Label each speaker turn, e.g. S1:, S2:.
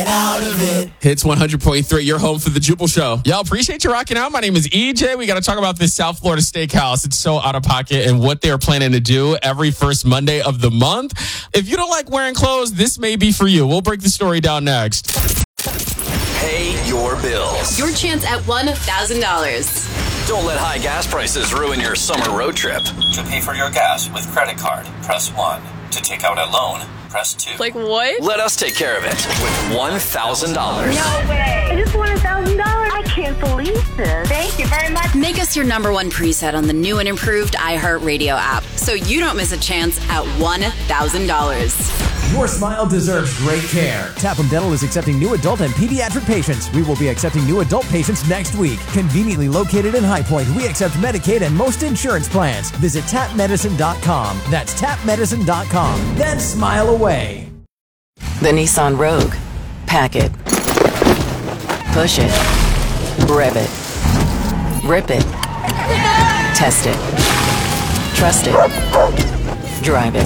S1: get out of it.
S2: Hits 100.3, your home for the Jubal Show. Y'all, appreciate you rocking out. My name is EJ. We got to talk about this South Florida steakhouse. It's so out of pocket and what they're planning to do every first Monday of the month. If you don't like wearing clothes, this may be for you. We'll break the story down next.
S3: Pay your bills.
S4: Your chance at $1,000.
S3: Don't let high gas prices ruin your summer road trip.
S5: To pay for your gas with credit card, press 1. To take out a loan, press 2.
S4: Like what?
S3: Let us take care of it with $1,000.
S6: No way. I just won $1,000. I can't believe this. Thank you very much.
S4: Make us your number one preset on the new and improved iHeartRadio app so you don't miss a chance at $1,000.
S7: Your smile deserves great care. Tappan Dental is accepting new adult and pediatric patients. We will be accepting new adult patients next week. Conveniently located in High Point, we accept Medicaid and most insurance plans. Visit tapmedicine.com. That's tapmedicine.com. Then smile away.
S8: The Nissan Rogue. Pack it. Push it. Rev it. Rip it. Test it. Trust it. Drive it.